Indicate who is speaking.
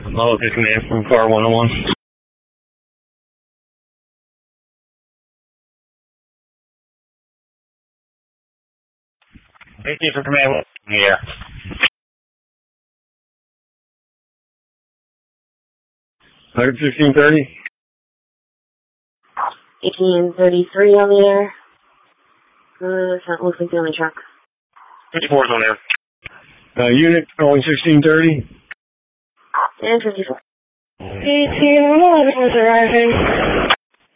Speaker 1: Hello, this man from Car 101. Thank you for command. Yeah. 11630.
Speaker 2: 1833 on the air. That looks like the only truck.
Speaker 1: 54 is on there. Unit calling 1630.
Speaker 2: And 54.
Speaker 1: 1811 is arriving.